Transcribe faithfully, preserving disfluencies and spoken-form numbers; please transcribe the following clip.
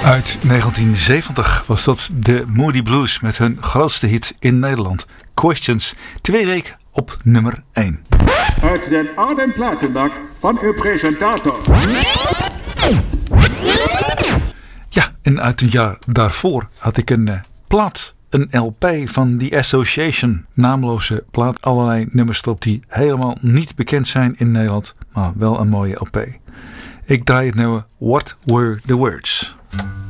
Uit negentien zeventig was dat de Moody Blues met hun grootste hit in Nederland. Questions, twee weken op nummer één. Uit den oude platenbak van uw presentator. Ja, en uit een jaar daarvoor had ik een uh, plaat, een L P van The Association. Naamloze plaat, allerlei nummers erop die helemaal niet bekend zijn in Nederland, maar wel een mooie L P. Ik draai het nummer What Were the Words?